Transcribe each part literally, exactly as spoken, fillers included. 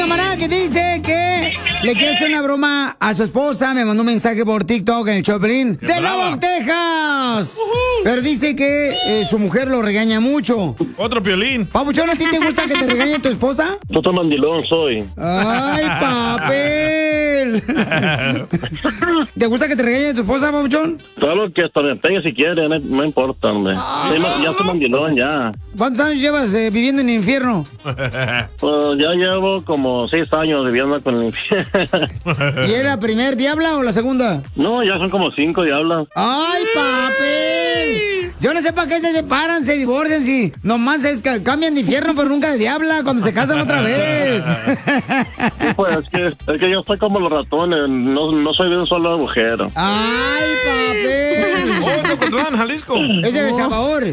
camarada que dice que le quiere hacer una broma a su esposa. Me mandó un mensaje por TikTok en el Choplin. ¡De Lubbock, Texas! Uh-huh. Pero dice que eh, su mujer lo regaña mucho. Otro Piolín. Papuchón, ¿a ti te gusta que te regañe tu esposa? Puto mandilón soy. ¡Ay, papel! ¿Te gusta que te regañe tu esposa, Papuchón? Claro que hasta me pegue si quiere, no, no importa, hombre. Ah. Ya, ya soy mandilón, ya. ¿Cuántos años llevas eh, viviendo en el infierno? Pues ya llevo como seis años viviendo con el infierno. ¿Y es la primer diabla o la segunda? No, ya son como cinco diablas. ¡Ay, papel! Yo no sé para qué se separan, se divorcian, si nomás es que cambian de infierno, pero nunca de diabla cuando se casan otra vez. Pues es que, es que yo soy como los ratones, no, no soy de un solo agujero. ¡Ay, papel! ¡Oh, Tocotlán, Jalisco! Es de El Salvador.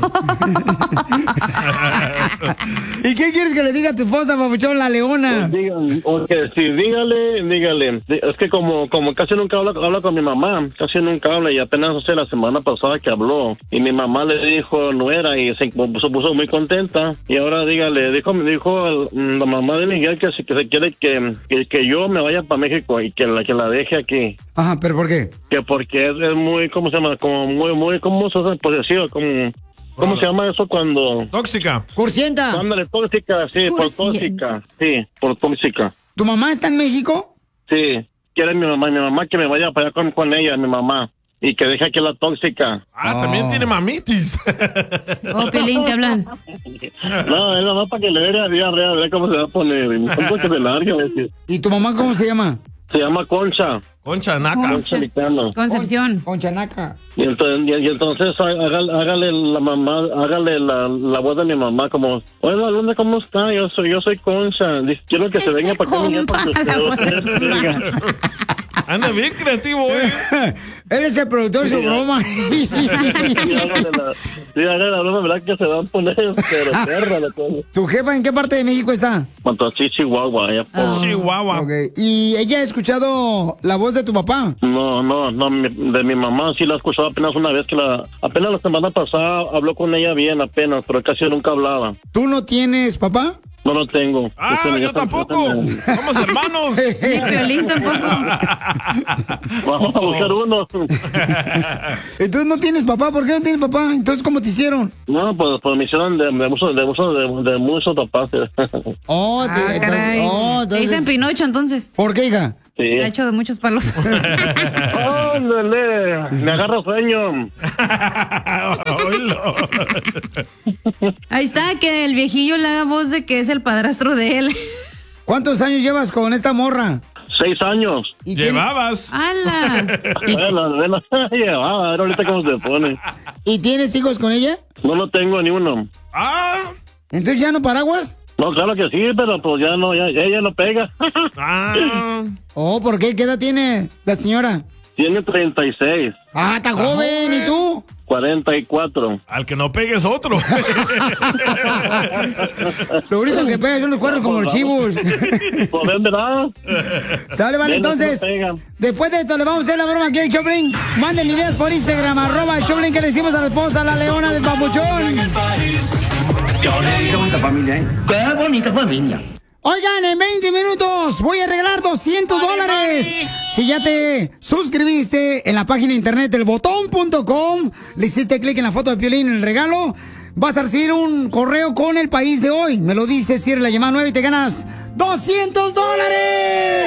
¿Y qué quieres que le diga a tu esposa, papuchón, la leona? Pues digan, okay, sí, dígale, dígale. Es que como, como casi nunca habla, habla con mi mamá, casi nunca habla, y apenas hace la semana pasada que habló, y mi mamá le dijo nuera y se puso, puso muy contenta, y ahora dígale, dijo, me dijo la mamá de Miguel que si que se quiere que, que, que yo me vaya para México y que la, que la deje aquí. Ajá, ¿pero por qué? Que porque es, es muy, ¿cómo se llama? Como muy, muy, ¿cómo se llama? Posesivo, como... ¿Cómo se llama eso cuando...? Tóxica. Cursienta. Ándale, tóxica, sí, por tóxica. Sí, por tóxica. ¿Tu mamá está en México? Sí, quiere mi mamá, mi mamá que me vaya para allá con, con ella, mi mamá. Y que deje aquí la tóxica. Ah, oh. También tiene mamitis. Oh, Pelín, te hablan. No, es nada más para que le vea diarrea, vea cómo se va a poner. Un se larga, ¿Y tu mamá cómo se llama? Se llama Concha. Concha Naca. Concha Licano. Concepción. Concha Naca. Y entonces, y, y entonces hágale, hágale la mamá, hágale la, la voz de mi mamá como, hola, ¿dónde cómo está? Yo soy, yo soy Concha. Dice, quiero que se venga para acá. Anda bien creativo, eh. Él es el productor de su broma. Sí, hágale la, sí, hágale la broma, ¿verdad? Que se van a poner, pero perra la cosa. ¿Tu jefa en qué parte de México está? Montachi, Chihuahua, allá por... Oh. Chihuahua. Okay. ¿Y ella ha escuchado la voz de tu papá? No, no, no, mi, de mi mamá sí la he escuchado apenas una vez que la... Apenas la semana pasada habló con ella bien, apenas, pero casi nunca hablaba. ¿Tú no tienes papá? No lo tengo. Ah, yo, yo tampoco. Somos hermanos. Y Piolín tampoco. Vamos a buscar uno. Entonces no tienes papá. ¿Por qué no tienes papá? Entonces, ¿cómo te hicieron? No, pues, pues me hicieron de, de, muchos, de, muchos, de, de muchos papás. Oh, te, ah, entonces, oh, entonces... Te dicen Pinocho, entonces. ¿Por qué, hija? Sí. Le ha hecho de muchos palos. ¡Ándale! Me agarra sueño. Ahí está, que el viejillo le haga voz de que es el padrastro de él. ¿Cuántos años llevas con esta morra? Seis años. ¿Y ¿Llevabas? ¡Hala! Bueno, bueno, llevaba, a ver ahorita cómo se pone. ¿Y tienes hijos con ella? No lo tengo ni uno. Ah. ¿Entonces ya no paraguas? No, claro que sí, pero pues ya no, ya, ella no pega. Ah. Oh, ¿por qué? ¿Qué edad tiene la señora? Tiene treinta y seis. Ah, está joven. ¿Y tú? cuarenta y cuatro. Al que no pegue es otro. Lo único que pega son los cuernos como los chivos. Pues ven, ¿verdad? Sale, vale, entonces. Después de esto le vamos a hacer la broma aquí al Choplin. Manden ideas por Instagram, arroba el Choplin, que le hicimos a la esposa, la leona del papuchón. Qué bonita familia, ¿eh? Qué bonita familia. Oigan, en veinte minutos voy a regalar doscientos dólares. Si ya te suscribiste en la página de internet del botón punto com, le hiciste clic en la foto de Piolín en el regalo, vas a recibir un correo con el país de hoy. Me lo dices, cierra la llamada nueve y te ganas doscientos dólares.